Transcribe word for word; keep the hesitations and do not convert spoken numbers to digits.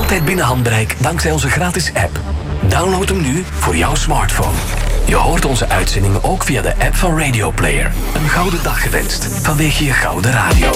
altijd binnen handbereik dankzij onze gratis app. Download hem nu voor jouw smartphone. Je hoort onze uitzendingen ook via de app van Radio Player. Een gouden dag gewenst vanwege je gouden radio.